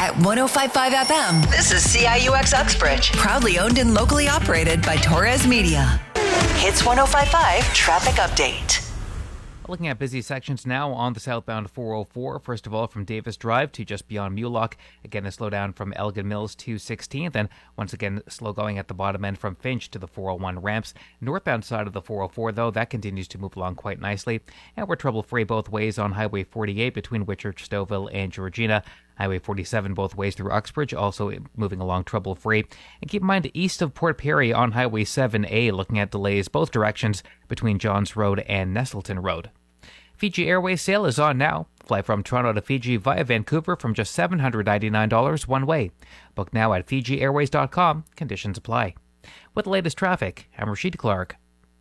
at 105.5 FM. This is CIUX Uxbridge, proudly owned and locally operated by Torres Media. Hits 105.5 traffic update. Looking at busy sections now on the southbound 404. First of all, from Davis Drive to just beyond Mulock. Again, a slowdown from Elgin Mills to 16th. And once again, slow going at the bottom end from Finch to the 401 ramps. Northbound side of the 404, though, that continues to move along quite nicely. And we're trouble-free both ways on Highway 48 between Whitchurch, Stouffville, and Georgina. Highway 47 both ways through Uxbridge, also moving along trouble-free. And keep in mind, east of Port Perry on Highway 7A, looking at delays both directions between Johns Road and Nestleton Road. Fiji Airways sale is on now. Fly from Toronto to Fiji via Vancouver from just $799 one way. Book now at FijiAirways.com. Conditions apply. With the latest traffic, I'm Rashid Clark.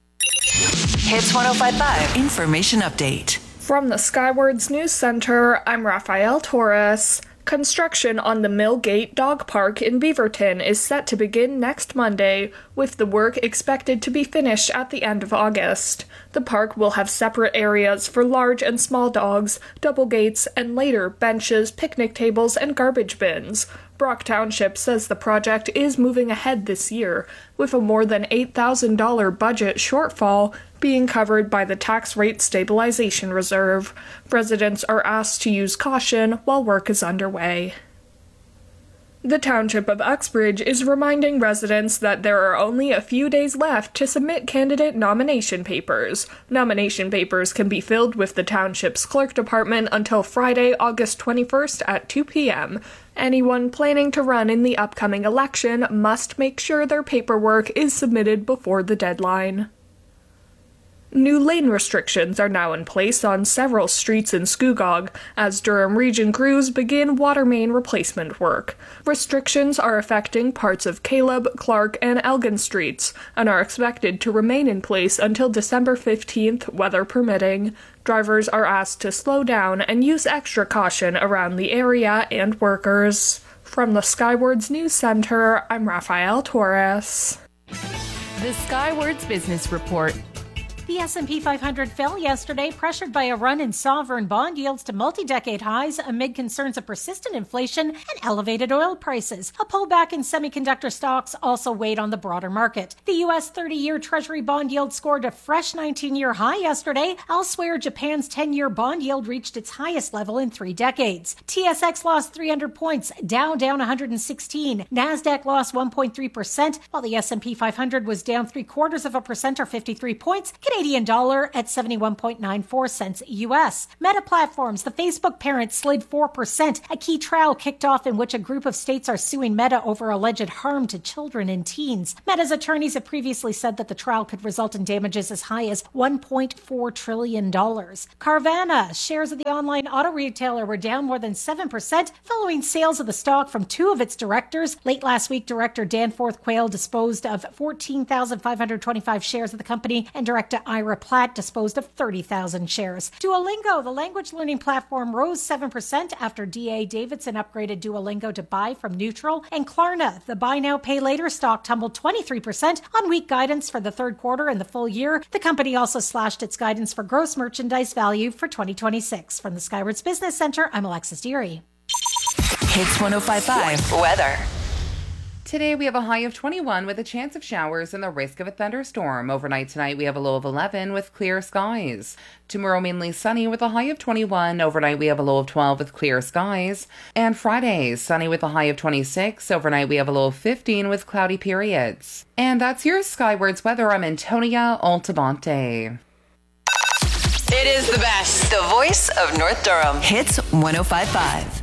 Hits 105.5 Information Update. From the Skywards News Center, I'm Rafael Torres. Construction on the Millgate Dog Park in Beaverton is set to begin next Monday, with the work expected to be finished at the end of August. The park will have separate areas for large and small dogs, double gates, and later benches, picnic tables, and garbage bins. Brock Township says the project is moving ahead this year, with a more than $8,000 budget shortfall being covered by the Tax Rate Stabilization Reserve. Residents are asked to use caution while work is underway. The Township of Uxbridge is reminding residents that there are only a few days left to submit candidate nomination papers. Nomination papers can be filled with the Township's Clerk Department until Friday, August 21st at 2 p.m. Anyone planning to run in the upcoming election must make sure their paperwork is submitted before the deadline. New lane restrictions are now in place on several streets in Scugog as Durham Region crews begin water main replacement work. Restrictions are affecting parts of Caleb, Clark, and Elgin streets and are expected to remain in place until December 15th, weather permitting. Drivers are asked to slow down and use extra caution around the area and workers. From the Skywards News Center, I'm Rafael Torres. The Skywards Business Report. The S&P 500 fell yesterday, pressured by a run in sovereign bond yields to multi-decade highs amid concerns of persistent inflation and elevated oil prices. A pullback in semiconductor stocks also weighed on the broader market. The U.S. 30-year Treasury bond yield scored a fresh 19-year high yesterday. Elsewhere, Japan's 10-year bond yield reached its highest level in 3 decades. TSX lost 300 points, Dow down 116, NASDAQ lost 1.3%, while the S&P 500 was down 0.75% or 53 points. Canadian dollar at 71.94 cents U.S. Meta Platforms, the Facebook parent, slid 4%. A key trial kicked off in which a group of states are suing Meta over alleged harm to children and teens. Meta's attorneys have previously said that the trial could result in damages as high as $1.4 trillion. Carvana, shares of the online auto retailer were down more than 7% following sales of the stock from 2 of its directors. Late last week, Director Danforth Quayle disposed of 14,525 shares of the company, and Director Ira Platt disposed of 30,000 shares. Duolingo, the language learning platform, rose 7% after D.A. Davidson upgraded Duolingo to buy from neutral. And Klarna, the buy now pay later stock, tumbled 23% on weak guidance for the third quarter and the full year. The company also slashed its guidance for gross merchandise value for 2026. From the Skywards Business Center, I'm Alexis Deary. Hits 105.5 weather. Today we have a high of 21 with a chance of showers and the risk of a thunderstorm. Overnight tonight we have a low of 11 with clear skies. Tomorrow mainly sunny with a high of 21. Overnight we have a low of 12 with clear skies. And Friday sunny with a high of 26. Overnight we have a low of 15 with cloudy periods. And that's your Skywards weather. I'm Antonia Altamonte. It is the best. The voice of North Durham. Hits 105.5.